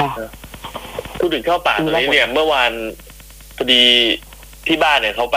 พูดถึงเข้าป่าตรงนี้เนี่ยเมื่อวานพอดีที่บ้านเนี่ยเขาไป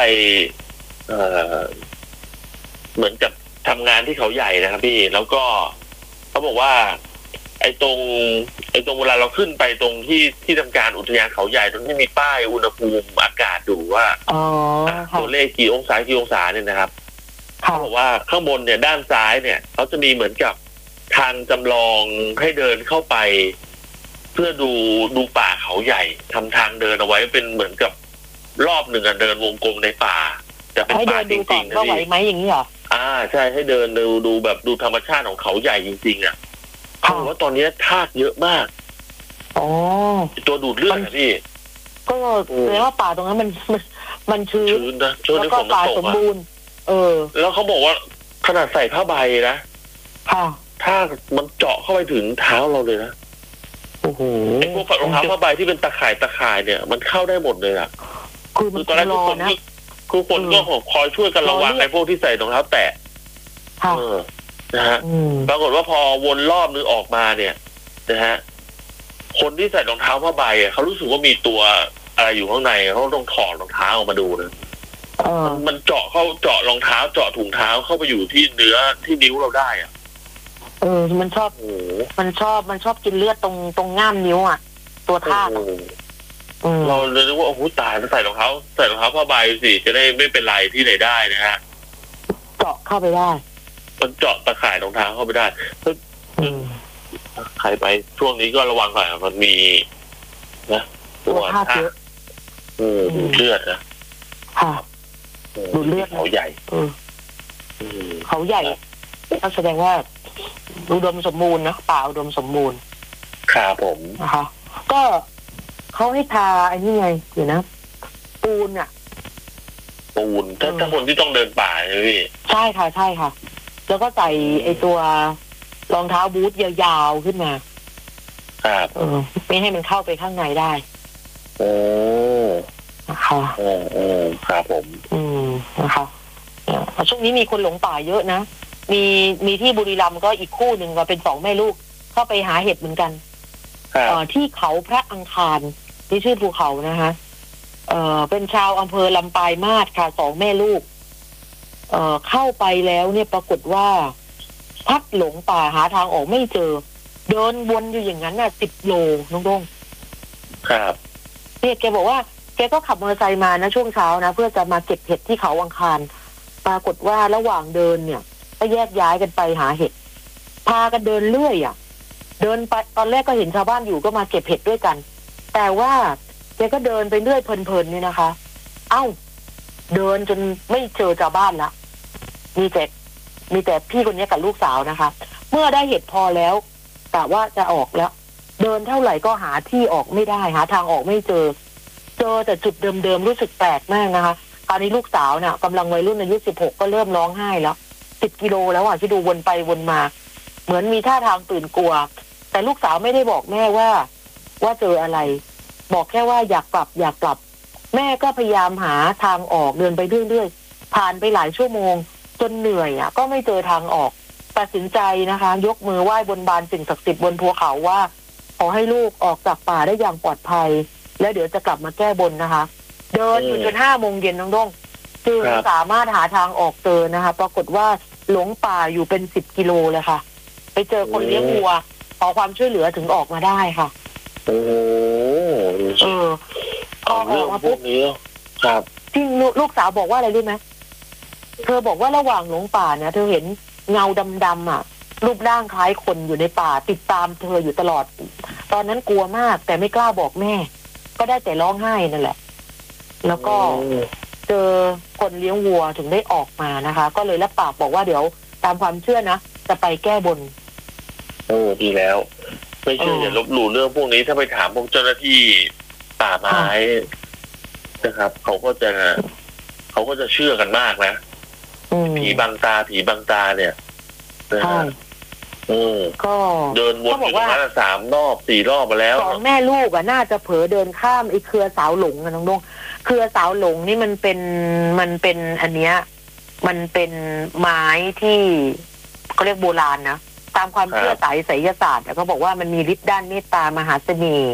เหมือนกับทำงานที่เขาใหญ่นะครับพี่แล้วก็เขาบอกว่าไอ้ตรงเวลาเราขึ้นไปตรงที่ทำการอุทยานเขาใหญ่ตรงที่มีป้ายอุณหภูมิอากาศดูว่าตัวเลขกี่องศาเนี่ยนะครับเขาบอกว่าข้างบนเนี่ยด้านซ้ายเนี่ยเขาจะมีเหมือนกับทางจำลองให้เดินเข้าไปเพื่อดูป่าเขาใหญ่ทำทางเดินเอาไว้เป็นเหมือนกับรอบหนึ่งเดินวงกลมในป่าจะเป็นป่าจริงๆนะพี่ไหวไหมอย่างนี้เหรอใช่ให้เดินดูแบบดูธรรมชาติของเขาใหญ่จริงๆเขาบอกว่าตอนนี้ทากเยอะมากตัวดูดเลือดนะพี่ก็แปลว่าป่าตรงนั้นมันชื้นนะช่วงนี้ฝนมันตกแล้วเขาบอกว่าขนาดใส่ผ้าใบนะทากมันเจาะเข้าไปถึงเท้าเราเลยนะไอ้พวกรองเท้าผ้าใบที่เป็นตะข่ายเนี่ยมันเข้าได้หมดเลยอ่ะคือตอนแรกทุกคนก็คอยช่วยกันระวังไอ้พวกที่ใส่รองเท้าแตะนะฮะปรากฏว่าพอวนรอบนึงออกมาเนี่ยนะฮะคนที่ใส่รองเท้าผ้าใบเขารู้สึกว่ามีตัวอะไรอยู่ข้างในเขาต้องถอดรองเท้าออกมาดูนะมันเจาะรองเท้าเจาะถุงเท้าเข้าไปอยู่ที่เนื้อที่นิ้วเราได้อ่ะมันชอบกินเลือดตรงง่ามนิ้วอ่ะตัวทากเราเลยนึกว่าโอ้โหตายใส่รองเท้าผ้าใบสิจะได้ไม่เป็นไรที่ไหนได้นะฮะเจาะเข้าไปได้มันเจาะตะข่ายรองเท้าเข้าไปได้ใครไปช่วงนี้ก็ระวังหน่อยมันมีนะตัวทากเยอะดูเลือดนะดูเลือดเขาใหญ่เขาใหญ่ก็แสดงว่าอุดมสมบูรณ์นะป่าอุดมสมบูรณ์ครับผมนะคะก็เขาให้ทาไอ้นี่ไงเดี๋ยวนะปูนถ้าคนที่ต้องเดินป่าใช่ไหมพี่ใช่ค่ะแล้วก็ใส่ไอ้ตัวรองเท้าบูทยาวๆขึ้นมาครับไม่ให้มันเข้าไปข้างในได้นะคะครับผมนะคะช่วงนี้มีคนหลงป่าเยอะนะมีที่บุรีรัมย์ก็อีกคู่หนึ่งก็เป็น2 แม่ลูกเข้าไปหาเห็ดเหมือนกันที่เขาพระอังคารที่ชื่อภูเขานะคะเป็นชาวอำเภอลำปายมาศค่ะ2 แม่ลูกเข้าไปแล้วเนี่ยปรากฏว่าพัดหลงป่าหาทางออกไม่เจอเดินวนอยู่อย่างนั้นน่ะ10 โลน้องดงครับเนี่ยแกบอกว่าแกก็ขับมอเตอร์ไซค์มานะช่วงเช้านะเพื่อจะมาเก็บเห็ดที่เขาอังคารปรากฏว่าระหว่างเดินเนี่ยก็แยกย้ายกันไปหาเห็ดพากันเดินเรื่อยเดินไปตอนแรกก็เห็นชาวบ้านอยู่ก็มาเก็บเห็ดด้วยกันแต่ว่าแกก็เดินไปเรื่อยเพลินๆนี่นะคะเดินจนไม่เจอชาวบ้านละมีแต่พี่คนนี้กับลูกสาวนะคะเมื่อได้เห็ดพอแล้วแต่ว่าจะออกแล้วเดินเท่าไหร่ก็หาที่ออกไม่ได้หาทางออกไม่เจอแต่จุดเดิมๆรู้สึกแปลกมากนะคะคราวนี้ลูกสาวเนี่ยกำลังวัยรุ่นอายุ16ก็เริ่มร้องไห้แล้ว10 กิโลแล้วที่ดูวนไปวนมาเหมือนมีท่าทางตื่นกลัวแต่ลูกสาวไม่ได้บอกแม่ว่าเจออะไรบอกแค่ว่าอยากกลับแม่ก็พยายามหาทางออกเดินไปเรื่อยๆผ่านไปหลายชั่วโมงจนเหนื่อยก็ไม่เจอทางออกตัดสินใจนะคะยกมือไหว้บนบานสิ่งศักดิ์สิทธิ์บนภูเขาว่าขอให้ลูกออกจากป่าได้อย่างปลอดภัยแล้วเดี๋ยวจะกลับมาแก้บนนะคะเดินอยู่จน5 โมงเย็นน้องด้งจึงสามารถหาทางออกเจอนะคะปรากฏว่าหลงป่าอยู่เป็น10 กิโลเลยค่ะไปเจอคนเลี้ยงวัวขอความช่วยเหลือถึงออกมาได้ค่ะออกมาปุ๊บนี้ครับที่ลูกสาวบอกว่าอะไรรู้ไหมเธอบอกว่าระหว่างหลงป่าเนี่ยเธอเห็นเงาดำๆรูปร่างคล้ายคนอยู่ในป่าติดตามเธออยู่ตลอดตอนนั้นกลัวมากแต่ไม่กล้าบอกแม่ก็ได้แต่ร้องไห้นั่นแหละแล้วก็เจอคนเลี้ยงวัวถึงได้ออกมานะคะก็เลยรับปากบอกว่าเดี๋ยวตามความเชื่อนะจะไปแก้บนดีแล้วไม่เชื่ออย่าลบหลู่เรื่องพวกนี้ถ้าไปถามพวกเจ้าหน้าที่ป่าไม้นะครับเขาก็จะเชื่อกันมากนะผีบังตาเนี่ยก็เดินวนอยู่ประมาณ3 รอบ4 รอบมาแล้ว 2 แม่ลูกน่าจะเผลอเดินข้ามไอ้เครือสาวหลงน้องดงเครือสาวหลงนี่มันเป็นอันเนี้ยมันเป็นไม้ที่เขาเรียกโบราณนะตามความเชื่อไสยศาสตร์เขาบอกว่ามันมีฤทธิ์ด้านเมตตามหาเสน่ห์